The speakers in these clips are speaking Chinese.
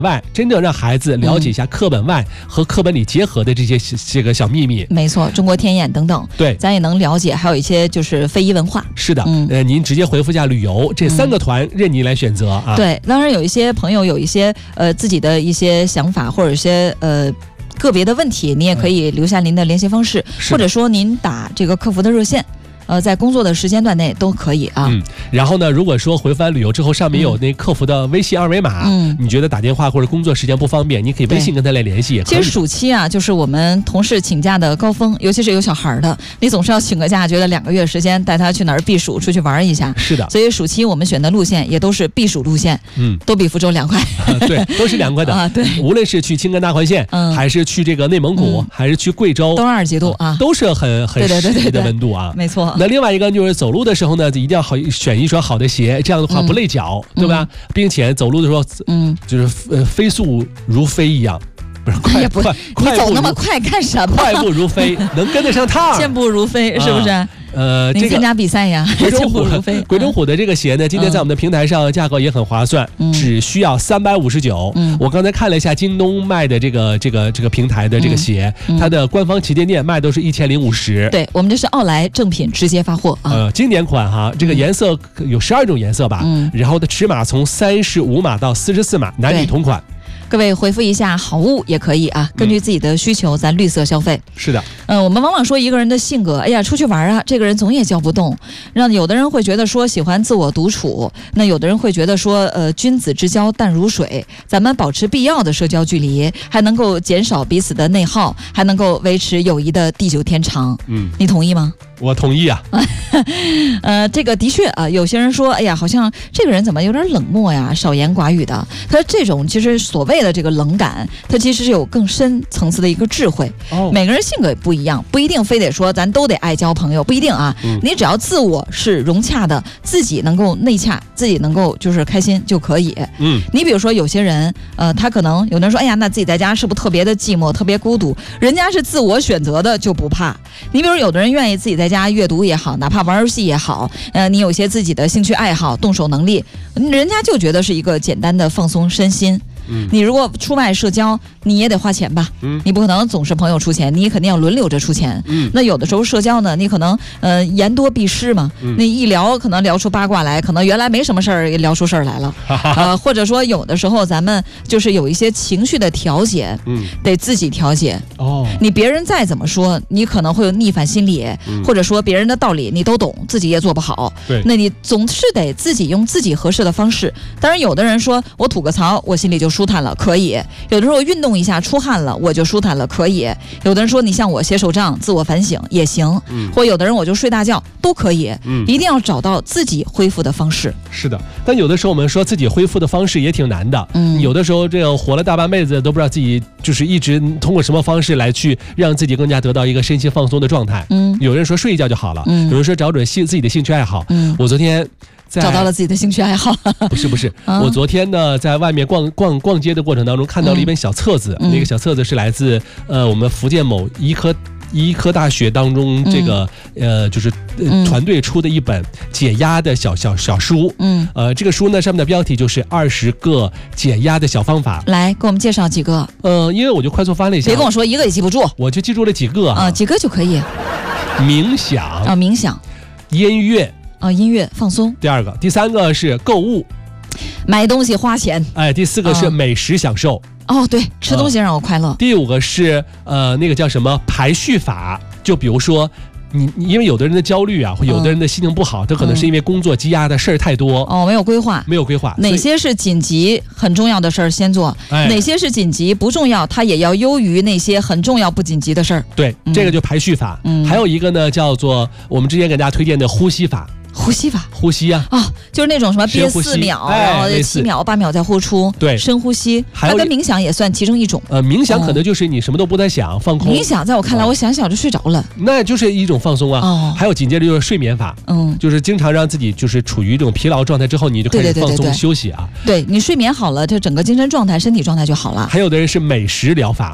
外，真正让孩子了解一下课本外和课本里结合的这个小秘密。 没错，中国天眼等等， 对， 咱也能了解。还有一些就是非遗文化。 是的，您直接回复一下旅游，这3个团任您来选择啊。 对，当然有一些朋友有一些自己的一些想法或者一些个别的问题，你也可以留下您的联系方式，或者说您打这个客服的热线。在工作的时间段内都可以啊。 然后呢，如果说回复完旅游之后，上面有那客服的微信二维码，你觉得打电话或者工作时间不方便，你可以微信跟他来联系。 其实暑期啊，就是我们同事请假的高峰，尤其是有小孩的，你总是要请个假，觉得2个月时间带他去哪儿避暑，出去玩一下。 是的， 所以暑期我们选的路线也都是避暑路线，都比福州凉快。 对，都是凉快的啊。对，无论是去青根大环线，还是去这个内蒙古，还是去贵州， 都是20几度啊， 都是很适宜的温度啊。 没错。 那另外一个就是走路的时候呢，一定要选一双好的鞋，这样的话不累脚，对吧？并且走路的时候，就是飞速如飞一样，不是快你走那么快干什么？ 快步如飞，能跟得上趟， 健步如飞，是不是？您参加比赛呀？ 鬼冢虎的这个鞋呢，今天在我们的平台上价格也很划算，只需要359。我刚才看了一下京东卖的这个平台的这个鞋，它的官方旗舰店卖都是1050。 对，我们这是奥莱正品直接发货啊。 经典款哈，这个颜色有12种颜色吧，然后的尺码从35码到44码，男女同款。 各位回复一下好物也可以啊，根据自己的需求咱绿色消费。 是的， 我们往往说一个人的性格，哎呀，出去玩啊，这个人总也叫不动，让有的人会觉得说喜欢自我独处，那有的人会觉得说君子之交淡如水，咱们保持必要的社交距离，还能够减少彼此的内耗，还能够维持友谊的地久天长。你同意吗？ 我同意啊。 这个的确啊，有些人说，哎呀，好像这个人怎么有点冷漠呀，少言寡语的。他这种其实所谓的这个冷感，他其实是有更深层次的一个智慧。每个人性格也不一样，不一定非得说咱都得爱交朋友，不一定啊。你只要自我是融洽的，自己能够内洽，自己能够就是开心就可以。你比如说有些人，他可能有人说，哎呀，那自己在家是不是特别的寂寞，特别孤独？人家是自我选择的，就不怕。你比如有的人愿意自己在家阅读也好，哪怕玩游戏也好，你有些自己的兴趣爱好、动手能力，人家就觉得是一个简单的放松身心。你如果出外社交，你也得花钱吧？你不可能总是朋友出钱，你肯定要轮流着出钱。那有的时候社交呢，你可能言多必失嘛，那一聊可能聊出八卦来，可能原来没什么事儿也聊出事儿来了。或者说有的时候咱们就是有一些情绪的调节，得自己调节。你别人再怎么说，你可能会有逆反心理，或者说别人的道理你都懂，自己也做不好。那你总是得自己用自己合适的方式。当然有的人说我吐个槽，我心里就舒坦了，可以。有的时候运动一下出汗了，我就舒坦了，可以。有的人说你像我写手账自我反省也行，或有的人我就睡大觉都可以。一定要找到自己恢复的方式。 是的，但有的时候我们说自己恢复的方式也挺难的。有的时候这样活了大半辈子都不知道自己就是一直通过什么方式来去让自己更加得到一个身心放松的状态。有人说睡一觉就好了，有人说找准自己的兴趣爱好。我昨天找到了自己的兴趣爱好。 不是，我昨天呢在外面逛街的过程当中看到了一本小册子，那个小册子是来自我们福建某医科大学当中这个就是团队出的一本解压的小书。这个书呢上面的标题就是20个解压的小方法。 来给我们介绍几个。 因为我就快速翻了一下， 别跟我说一个也记不住， 我就记住了几个几个就可以。 冥想冥想， 音乐音乐放松。 第三个是购物， 买东西花钱。 第四个是美食享受。 对，吃东西让我快乐。 第五个是那个叫什么排序法，就比如说你因为有的人的焦虑啊，或有的人的心情不好，他可能是因为工作积压的事儿太多， 没有规划，哪些是紧急很重要的事儿先做，哪些是紧急不重要，他也要优于那些很重要不紧急的事儿。 对，这个就排序法。还有一个呢叫做我们之前给大家推荐的呼吸法。呼吸啊， 就是那种什么憋4秒，然后7秒8秒再呼出。对，深呼吸。它跟冥想也算其中一种。 冥想可能就是你什么都不在想，放空。 冥想在我看来，我想想就睡着了， 那就是一种放松啊。还有紧接着就是睡眠法，就是经常让自己就是处于这种疲劳状态之后，你就开始放松休息啊。 对，你睡眠好了，这整个精神状态、身体状态就好了。 还有的人是美食疗法。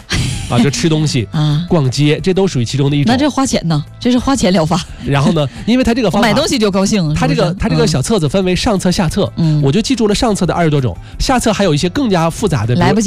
啊，就吃东西啊、 逛街，这都属于其中的一种。 那这花钱呢？这是花钱疗法。 然后呢，因为它这个方法买东西就高兴。 它这个小册子分为上册下册，我就记住了上册的20多种，下册还有一些更加复杂的， 来不及。